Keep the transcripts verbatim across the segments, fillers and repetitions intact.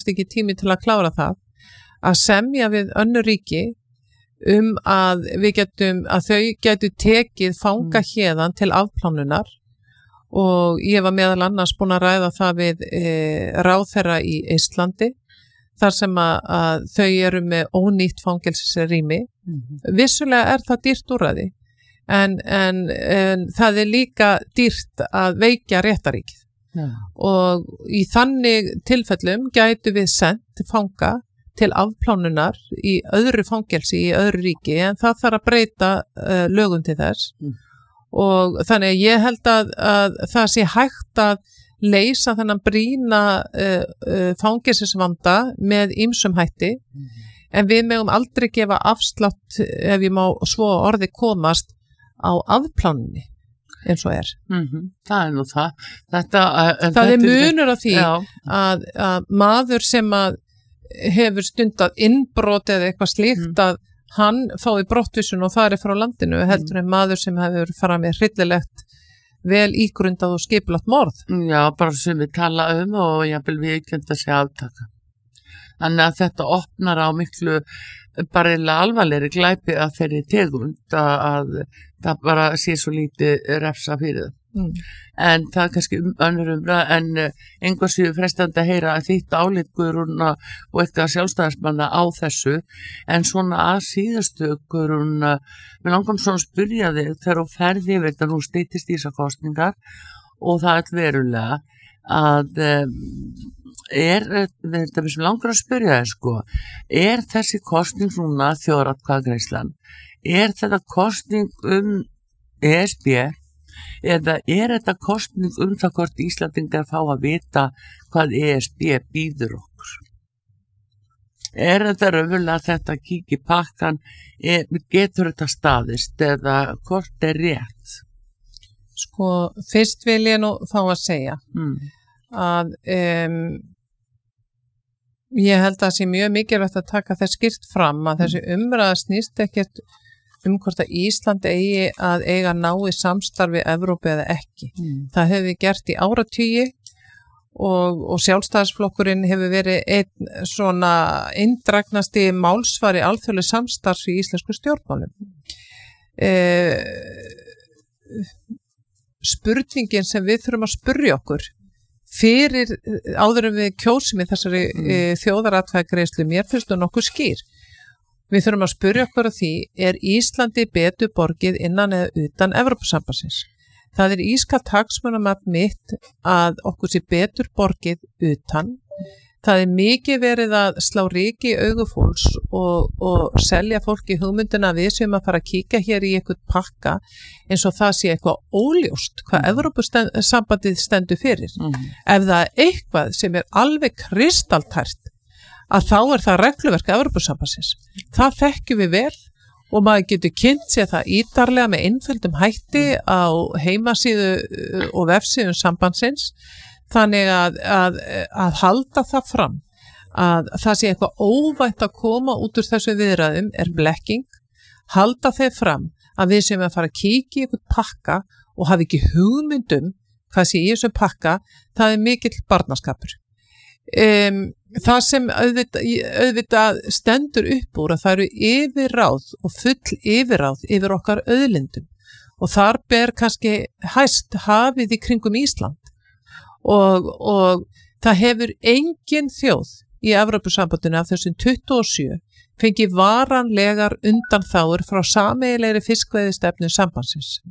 gafst ekki tími til að klára það að semja við önnur ríki um að við getum að þau getu tekið fanga héðan til afplánunar og ég var meðal annars búin að ræða það við e, ráðherra í Íslandi þar sem að, að þau eru með ónýtt fangelsisrými. Mm-hmm. Vissulega er það dýrt úrræði en, en, en það er líka dýrt að veikja réttaríkið. Yeah. Og í þannig tilfellum gætu við sent fanga til afplánunar í öðru fangelsi í öðru ríki en það þarf að breyta uh, lögum til þess. Mm. Og þannig að ég held að, að það sé hægt að leysa þennan brýna uh, uh, fangelsisvanda með ýmsum hætti mm. en við megum aldrei gefa afslátt ef ég má svo orði komast á afplánunni eins og er. Mm-hmm. Það er nú það. Þetta, það þetta er munur á því að, að maður sem að hefur stundað innbrot eða eitthvað slíkt mm. að hann fái brottvísun og það er frá landinu heldur en maður sem hefur farað með hryllilegt vel ígrundað og skipulagt morð. Já, bara sem við tala um og ég vil við ekki enda sig aftaka. Þannig að þetta opnar á miklu bara eiginlega alvarlegri glæpi að þeirri tegund að, að það bara sé svo lítið refsa fyrir það. Mm. En það er kannski um, önnur umræða en einhversu frestandi að heyra að þitt álit Guðrún og eitthvað sjálfstæðismanna á þessu en svona að síðastu Guðrún, við langarum svona að spyrja þig þegar þú ferði yfir þetta nú styttist í þessar kosningar og það er verulega að um, er þetta við sem langar að spyrja þig sko, er þessi kosning svona þjóðaratkvæðagreiðslan, er þetta kosning um E S B eða er þetta kosning um það hvort Íslandingar fá að vita hvað E S B býður okkur? Er þetta raunverulega þetta kíkja í pakkan, er, getur þetta staðist eða hvort er rétt? Sko, fyrst vil ég nú fá að segja mm. að um, ég held að það sé mjög mikilvægt að taka þess skýrt fram að þessi umræða snýst ekkert um hvort að Ísland eigi að eiga nái samstarfi Evrópu eða ekki. Mm. Það hefur við gert í áratugi og, og sjálfstæðisflokkurinn hefur verið einn svona inndragnasti málsvari alþjóðlegu samstarfs í íslensku stjórnmálum. Eh, spurningin sem við þurfum að spurja okkur fyrir áður en við kjósum í þessari mm. eh, þjóðaratkvæðagreiðslu, mér finnst það nokkuð skýr. Við þurfum að spyrja okkur á því, er Íslandi betur borgið innan eða utan Evrópusambandsins? Það er ískalt hagsmunamat mitt að okkur sé betur borgið utan. Það er mikið verið að slá ryki í augu fólks og, og selja fólki hugmyndina við sem að fara að kíka hér í eitthvað pakka eins og það sé eitthvað óljóst hvað mm. Evrópusambandið stendur fyrir. Mm. Ef það er eitthvað sem er alveg kristaltært að þá er það regluverk Evrópusambandsins. Það þekkjum við vel og maður getur kynnt sér það ítarlega með einföldum hætti á heimasíðu og vefsíðum sambandsins þannig að, að, að halda það fram að það sé eitthvað óvænt að koma út úr þessu viðræðum er blekking, halda þeir fram að við sem að fara að kíkja í eitthvað pakka og hafa ekki hugmyndum hvað sé í þessu pakka, það er mikill barnaskapur. Um, það sem auðvitað, auðvitað stendur upp úr að það eru yfirráð og full yfirráð yfir okkar auðlindum og þar ber kannski hæst hafið í kringum Ísland og, og það hefur engin þjóð í Evrópusambandinu af þessum tuttugu og sjö fengið varanlegar undanþágur frá sameiginlegri fiskveiðistefnu sambandsins.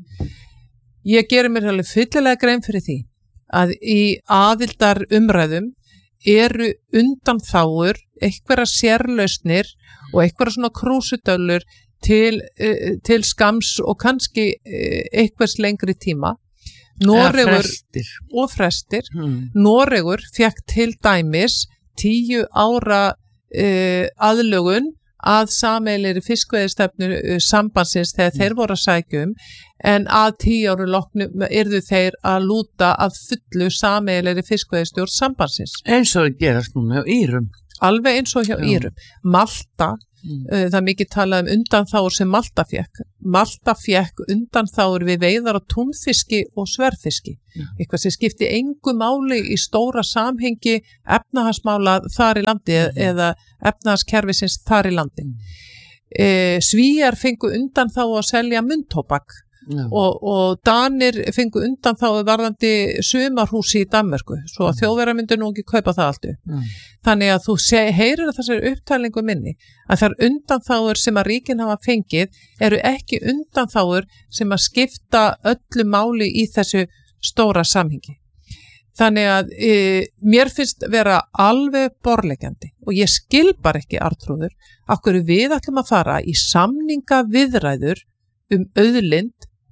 Ég gerir mér alveg fyllilega grein fyrir því að í aðildar umræðum eru undanþágur, einhverja sérlausnir og einhverja svona krúsudöllur til, til skams og kannski einhvers lengri tíma. Noregur frestir. og frestir. Hmm. Noregur fekk til dæmis tíu ára uh, aðlögun að sameiginlegri fiskveiðistefnu uh, sambandsins þegar hmm. þeir voru að sækja um en að tíu ára loknum yrðu þeir að lúta að fullu sameiginlegri fiskveiðistjórn sambandsins. Eins og gerast nú með Írum. Alveg eins og hjá Írum. Malta Mm. Það er mikið talað um undanþágur sem Malta fékk. Malta fékk undanþágur við veiðar á túnfiski og sverðfiski. Mm. Eitthvað sem skipti engu máli í stóra samhengi efnahagsmála þar í landi mm. eða efnahagskerfisins þar í landi. Mm. E, Svíar fengu undanþágu að selja munntóbak. Mm. Og, og Danir fengu undanþágu varðandi sumarhúsi í Danmörku svo að mm. Þjóðverjar myndu nú ekki kaupa það allt upp. Mm. Þannig að þú sé, heyrir að þessari upptælingu minni að þær undanþágur sem að ríkin hafa fengið eru ekki undanþágur sem að skipta öllu máli í þessu stóra samhengi. Þannig að e, mér finnst vera alveg borleggjandi og ég skil bara ekki Arnþrúður af hverju við ætlum að fara í samninga viðræður um auðlind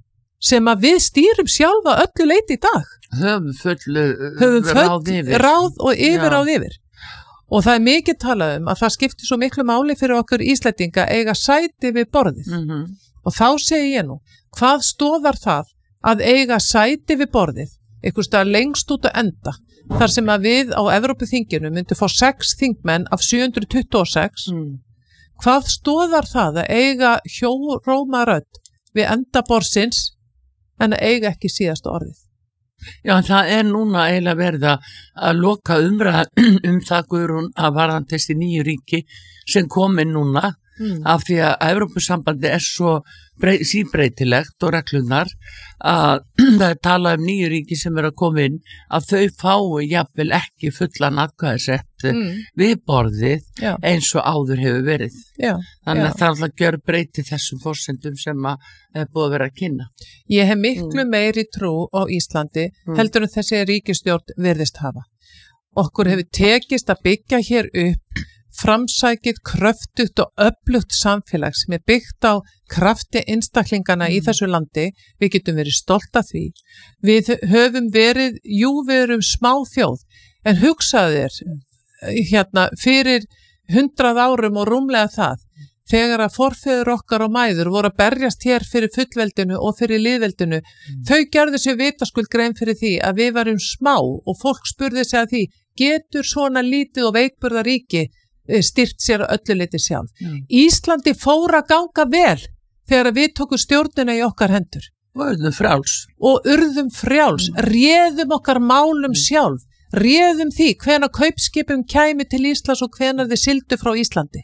sem að við stýrum sjálfa öllu leyti í dag. Höfum full Höfum ráð yfir. Ráð og yfir ráð yfir. Og það er mikið talað um að það skiptir svo miklu máli fyrir okkur Íslendinga eiga sæti við borðið. Mm-hmm. Og þá segi ég nú, hvað stoðar það að eiga sæti við borðið, einhvers staðar lengst út að enda, þar sem að við á Evrópuþinginu myndum fá sex þingmenn af sjö hundruð tuttugu og sex. Mm. Hvað stoðar það að eiga hjóróma rödd við enda borðsins en að eiga ekki síðasta orðið? Já, það er núna eiginlega verið að loka umræða um það Guðrún að varðan þessi nýju ríki sem komin núna mm. af því að Evrópusambandi er svo brey, síbreytilegt og reglunar að það er talað um nýju ríki sem er að koma inn að þau fái jafnvel ekki fullan atkvæðisrétt mm. við borðið já. Eins og áður hefur verið. Já, þannig já. Að það er alltaf að gjöra breyti þessum forsendum sem að er búið að vera að kynna. Ég hef miklu mm. meiri trú á Íslandi mm. heldur en þessi ríkisstjórn virðist hafa. Okkur hefur tekist að byggja hér upp framsækið, kröftugt og öflugt samfélag sem er byggt á krafti einstaklingana mm. í þessu landi. Við getum verið stolt af því. Við höfum verið, jú við erum smá þjóð, en hugsaðu þér hérna fyrir hundrað árum og rúmlega það, þegar að forfeður okkar og mæður voru að berjast hér fyrir fullveldinu og fyrir lýðveldinu, mm. þau gerðu sér vitaskuld grein fyrir því að við varum smá og fólk spurði sig að því, getur svona lítið og veikburða ríki styrt sér að öllu leyti sjálf. Mm. Íslandi fór að ganga vel þegar við tókum stjórnina í okkar hendur. Og urðum frjáls. Og urðum frjáls. Mm. Réðum okkar málum mm. sjálf. Réðum því hvenær kaupskipum kæmi til Íslands og hvenær þið sigldu frá Íslandi.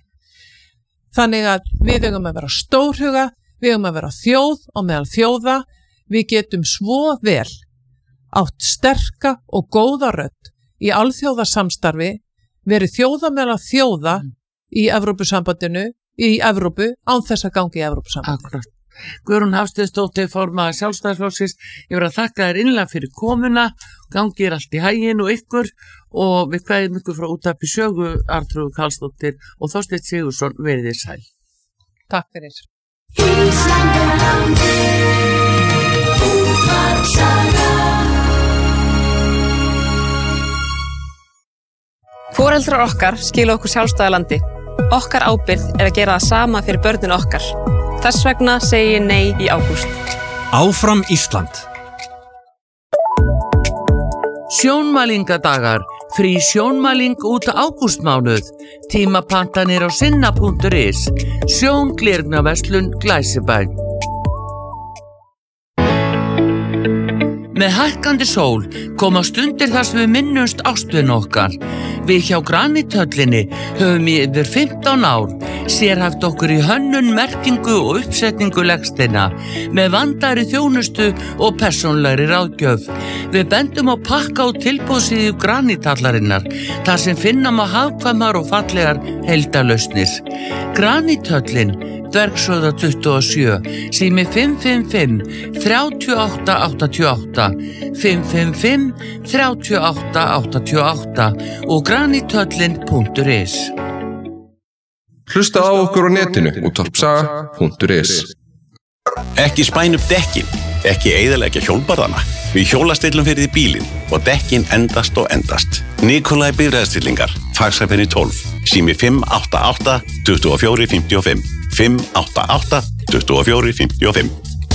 Þannig að við eigum að vera stórhuga, við eigum að vera þjóð og meðal þjóða. Við getum svo vel átt sterka og góða rödd í alþjóðasamstarfi, verið þjóða meðal þjóða mm. í Evrópusambandinu, í Evrópu, án þess að gangi í Evrópusambandinu. Akkurat. Guðrún Hafsteinsdóttir, formaður Sjálfstæðisflokksins, ég verð að þakka þér innlega fyrir komuna, gangir allt í haginn og ykkur og við kveðum ykkur frá útvarpi Sögu, Arnþrúður Karlsdóttir og Þorsteinn Sigurðsson, verið þér sæl. Takk fyrir. Foreldrar okkar skila okkur sjálfstæða landi. Okkar ábyrgð er að gera það sama fyrir börnin okkar. Þess vegna segi ég nei í ágúst. Áfram Ísland. Sjónmælingadagar. Frí sjónmæling út ágústmánuð. Tímapantanir á sinna punktur is. Sjónglirnaverslun Glæsibæ. Með hækkandi sól koma stundir þar sem við minnumst ástvin okkar. Við hjá Granithöllinni höfum í yfir fimmtán ár sérhæft okkur í hönnun, merkingu og uppsetningu legsteina með vandaðri þjónustu og persónlegri ráðgjöf. Við bendum á pakka og tilboðsíðu Granithallarinnar þar sem finna má hagkvæmar og fallegar heildarlausnir. Granithöllin, Dvergshöfða tuttugu og sjö, sími fimm fimm fimm, þrjú átta átta átta, fimm fimm fimm, þrjú átta átta átta og granithöllin punktur is. Hlusta á okkur á netinu útvarpsaga punktur is. Ekki spæn upp dekkin, ekki eyðileggja hjólbarðana. Við hjólastillum fyrir því bílinn og dekkin endast og endast. Nikolai bifreiðastillingar, Faxafenni tólf, sími fimm átta átta, tuttugu og fjögur fimmtíu og fimm, fimm átta átta, tuttugu og fjögur fimmtíu og fimm.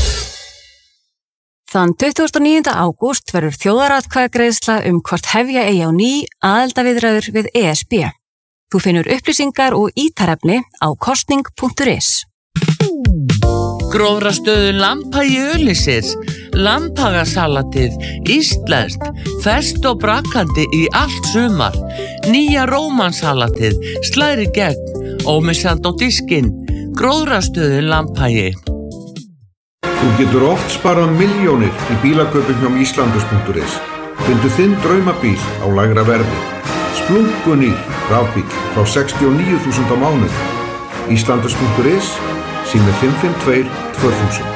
Þann tuttugasta og níunda ágúst verður þjóðaratkvæðagreiðsla um hvort hefja eigi á ný aðildarviðræður við E S B. Þú finnur upplýsingar og ítarefni á kosning punktur is. Gróðrastöðu Lambhagi Öllisis, Lambhagasalatið, íslenskt, fest og brakandi í allt sumar, nýja rómansalatið, slæri gegn, ómissandi á diskinn, Gróðrastöðu Lambhagi. Þú getur oft sparað milljónir í bílakaupum hjá Íslandus punktur is. Fyndu þinn draumabíl á lægra verði. Splunkunýr rafbíl frá sextíu og níu þúsund á mánuði. Íslandus punktur is, sími fimm fimm tvö tvö þúsund.